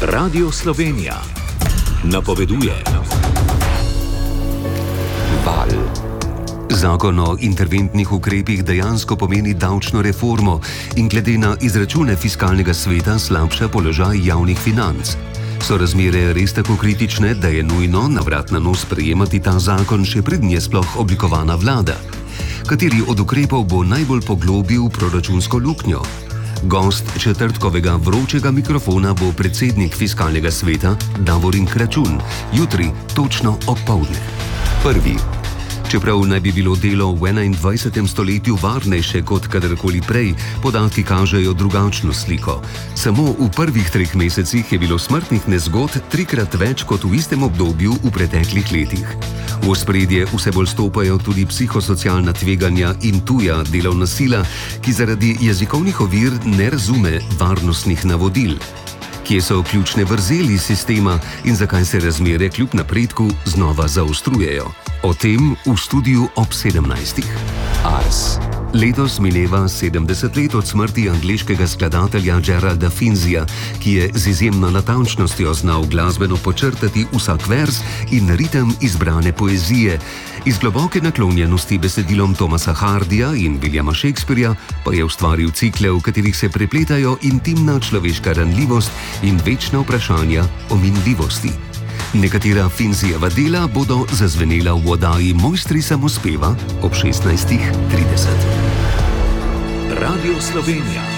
Radio Slovenija napoveduje. Val. Zakon o interventnih ukrepih dejansko pomeni davčno reformo in glede na izračune fiskalnega sveta slabša položaj javnih financ. So razmere res tako kritične, da je nujno na vrat na nos sprejemati ta zakon, še prednje je sploh oblikovana vlada? Kateri od ukrepov bo najbolj poglobil proračunsko luknjo? Gost četrtkovega vročega mikrofona bo predsednik fiskalnega sveta Davorin Kračun, jutri točno ob poldne. Prvi. Čeprav naj bi bilo delo v 21. stoletju varnejše kot kadarkoli prej, podatki kažejo drugačno sliko. Samo v prvih 3 mesecih je bilo smrtnih nezgod 3-krat več kot v istem obdobju v preteklih letih. V ospredje vse bolj stopajo tudi psihosocialna tveganja in tuja delovna sila, ki zaradi jezikovnih ovir ne razume varnostnih navodil. Kje so ključne vrzeli sistema in zakaj se razmere kljub napredku znova zaostrujejo? O tem v studiu ob 17. Ars. Letos mineva 70 let od smrti angleškega skladatelja Geralda Finzija, ki je z izjemno natančnostjo znal glasbeno počrtati vsak verz in ritem izbrane poezije. Iz globoke naklonjenosti besedilom Thomasa Hardija in Williama Shakespearja pa je ustvaril cikle, v katerih se prepletajo intimna človeška ranljivost in večna vprašanja o minljivosti. Nekatera Finzijeva dela bodo zazvenela v oddaji Mojstri samospeva ob 16:30. Radio Slovenija.